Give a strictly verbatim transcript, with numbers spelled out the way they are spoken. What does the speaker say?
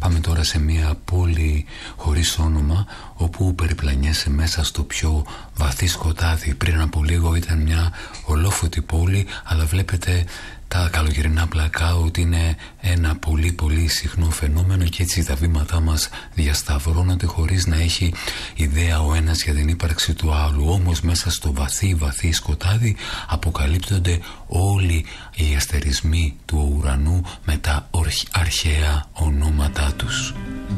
Πάμε τώρα σε μια πόλη χωρίς όνομα, όπου περιπλανιέσαι μέσα στο πιο βαθύ σκοτάδι. Πριν από λίγο ήταν μια ολόφωτη πόλη, αλλά βλέπετε τα καλοκαιρινά blackout είναι ένα πολύ πολύ συχνό φαινόμενο, και έτσι τα βήματά μας διασταυρώνονται χωρίς να έχει ιδέα ο ένας για την ύπαρξη του άλλου. Όμως μέσα στο βαθύ βαθύ σκοτάδι αποκαλύπτονται όλοι οι αστερισμοί του ουρανού με τα αρχαία ονόματά τους.